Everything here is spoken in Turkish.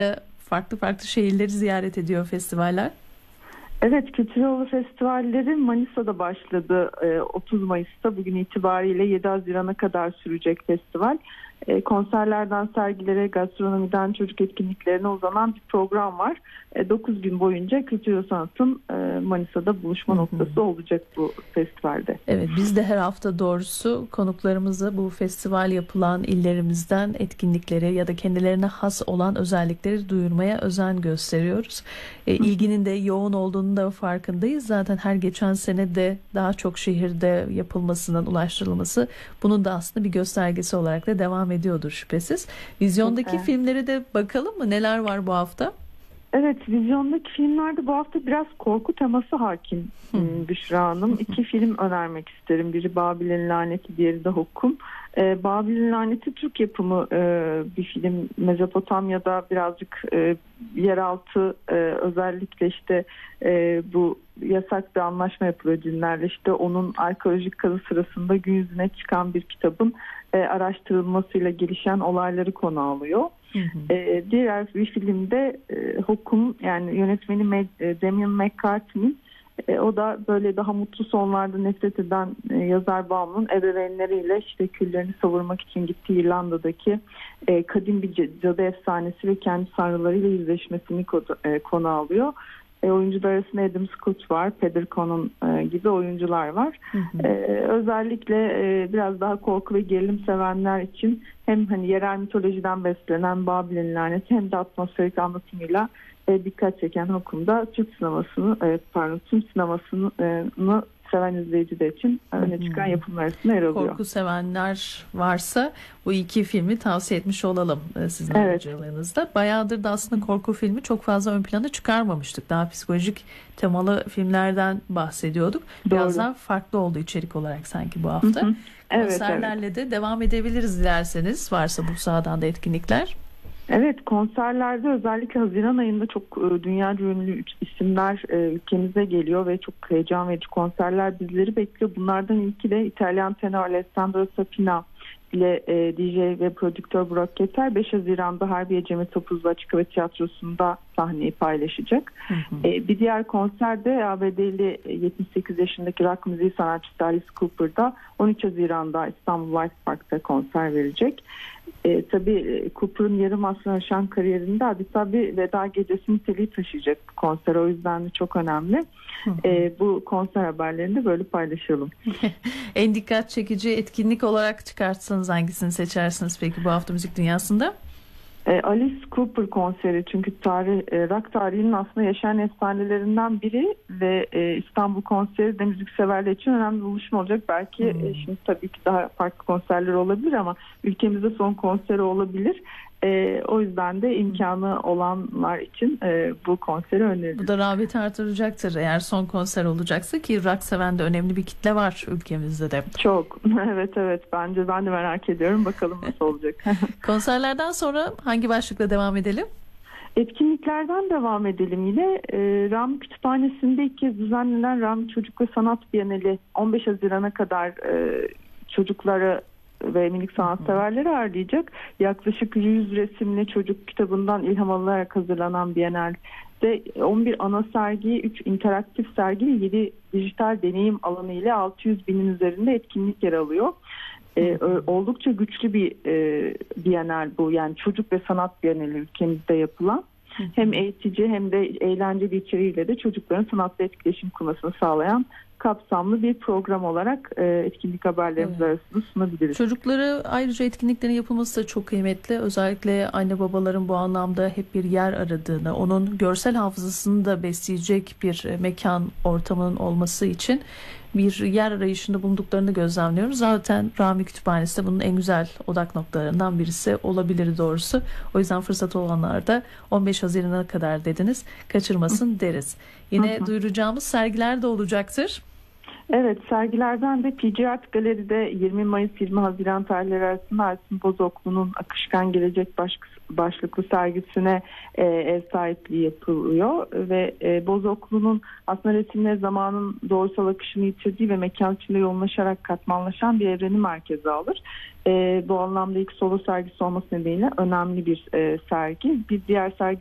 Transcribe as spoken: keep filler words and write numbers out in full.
Farklı farklı şehirleri ziyaret ediyor festivaller. Evet, Kültüryolu Festivalleri Manisa'da başladı. otuz Mayıs'ta bugün itibariyle yedi Haziran'a kadar sürecek festival. Konserlerden sergilere, gastronomiden çocuk etkinliklerine uzanan bir program var. dokuz gün boyunca kültür ve sanatın Manisa'da buluşma noktası olacak bu festivalde. Evet, biz de her hafta doğrusu konuklarımızı bu festival yapılan illerimizden etkinlikleri ya da kendilerine has olan özellikleri duyurmaya özen gösteriyoruz. E, ilginin de yoğun olduğunu da farkındayız. Zaten her geçen sene de daha çok şehirde yapılmasının ulaştırılması bunun da aslında bir göstergesi olarak da devam ediyordur şüphesiz. Vizyondaki evet. filmlere de bakalım mı? Neler var bu hafta? Evet, vizyondaki filmlerde bu hafta biraz korku teması hakim hmm. Büşra Hanım. İki film önermek isterim. Biri Babil'in Laneti, diğeri de Hokum. Ee, Babil'in Laneti Türk yapımı e, bir film. Mezopotamya'da birazcık e, yeraltı e, özellikle işte e, bu yasak bir anlaşma yapılıyor cinlerle. İşte onun arkeolojik kazı sırasında gün yüzüne çıkan bir kitabın e, araştırılmasıyla gelişen olayları konu alıyor. Hı hı. Ee, diğer bir filmde e, Hokum, yani yönetmeni Med- Damien McCartney, e, o da böyle daha mutlu sonlarda nefret eden e, yazar Baum'un ebeveynleriyle işte küllerini savurmak için gittiği İrlanda'daki e, kadim bir cadı efsanesi ve kendi tanrılarıyla yüzleşmesini konu, e, konu alıyor. E, oyuncular arasında Adam Scott var, Peter Conan e, gibi oyuncular var. Hı hı. E, özellikle e, biraz daha korku ve gerilim sevenler için hem hani yerel mitolojiden beslenen Babil'in Laneti hem de atmosferik anlatımıyla e, dikkat çeken Hokum'da Türk sinemasını, e, pardon, Türk sinemasını e, seven izleyiciler için öne çıkan yapımlar arasında yer alıyor. Korku sevenler varsa bu iki filmi tavsiye etmiş olalım sizin evet. aracılığınızda. Bayağıdır da aslında korku filmi çok fazla ön plana çıkarmamıştık. Daha psikolojik temalı filmlerden bahsediyorduk. Biraz Doğru. daha farklı oldu içerik olarak sanki bu hafta. Hı hı. Evet, konserlerle evet. de devam edebiliriz dilerseniz. Varsa bu sahadan da etkinlikler. Evet, konserlerde özellikle Haziran ayında çok dünyaca ünlü isimler ülkemize geliyor ve çok heyecan verici konserler bizleri bekliyor. Bunlardan ilki de İtalyan tenor Alessandro Safina ile D J ve prodüktör Burak Keter beş Haziran'da Harbiye Cemil Topuzlu Açık Hava Tiyatrosu'nda sahneyi paylaşacak. Hı hı. Bir diğer konserde A B D'li yetmiş sekiz yaşındaki rock müziği sanatçısı Alice Cooper'da on üç Haziran'da İstanbul White Park'ta konser verecek. E, tabii Cooper'ın yarım asrını aşan kariyerinde adeta bir veda gecesi niteliği taşıyacak konser. O yüzden de çok önemli. E, bu konser haberlerini de böyle paylaşalım. En dikkat çekici etkinlik olarak çıkartsanız hangisini seçersiniz peki bu hafta müzik dünyasında? E, Alice Cooper konseri, çünkü tarih, e, rock tarihinin aslında yaşayan efsanelerinden biri ve e, İstanbul konseri de müzikseverler için önemli bir buluşma olacak. Belki hmm. e, şimdi tabii ki daha farklı konserler olabilir ama ülkemizde son konseri olabilir. E, o yüzden de imkanı olanlar için e, bu konseri öneririm. Bu da rağbeti artıracaktır eğer son konser olacaksa, ki rock seven de önemli bir kitle var ülkemizde de. Çok. Evet evet, bence ben de merak ediyorum. Bakalım nasıl olacak. Konserlerden sonra hangi başlıkla devam edelim? Etkinliklerden devam edelim yine. E, Rami Kütüphanesi'nde ilk kez düzenlenen Rami Çocuk ve Sanat Bienali on beş Haziran'a kadar e, çocuklara ve minik sanatseverleri ağırlayacak. Yaklaşık yüz resimli çocuk kitabından ilham alınarak hazırlanan Bienal'de on bir ana sergi, üç interaktif sergi, yedi dijital deneyim alanı ile altı yüz binin üzerinde etkinlik yer alıyor. Ee, oldukça güçlü bir e, Bienal bu. Yani çocuk ve sanat Bienali ülkemizde yapılan. Hem eğitici hem de eğlenceli içeriğiyle de çocukların sanatla etkileşim kurmasını sağlayan kapsamlı bir program olarak e, etkinlik haberlerimiz evet. arasında sunabiliriz. Çocukları ayrıca etkinliklerin yapılması da çok kıymetli. Özellikle anne babaların bu anlamda hep bir yer aradığını, onun görsel hafızasını da besleyecek bir mekan ortamının olması için bir yer arayışında bulunduklarını gözlemliyoruz. Zaten Rami Kütüphanesi de bunun en güzel odak noktalarından birisi olabilir doğrusu. O yüzden fırsat olanlar da on beş Haziran'a kadar dediniz, kaçırmasın deriz. Yine duyuracağımız sergiler de olacaktır. Evet, sergilerden de P G Art Galeri'de yirmi Mayıs yirmi Haziran tarihleri arasında Ersin Bozoklu'nun Akışkan Gelecek baş, başlıklı sergisine e, ev sahipliği yapılıyor ve e, Bozoklu'nun aslında resimleri zamanın doğrusal akışını yitirdiği ve mekan içinde yoğunlaşarak katmanlaşan bir evreni merkeze alır. E, bu anlamda ilk solo sergisi olması nedeniyle önemli bir e, sergi. Bir diğer sergi